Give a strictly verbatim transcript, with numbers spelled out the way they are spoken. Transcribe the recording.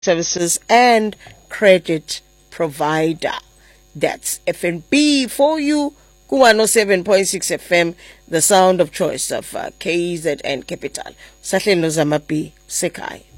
services and credit provider. That's F N B for you. one oh seven point six F M, the sound of choice of uh, K Z N Capital. Sahle no Zamapi Sekai.